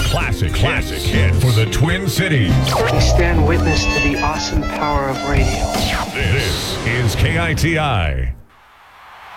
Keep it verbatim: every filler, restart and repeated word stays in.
classic, classic hit for the Twin Cities. We stand witness to the awesome power of radio. This is K I T I.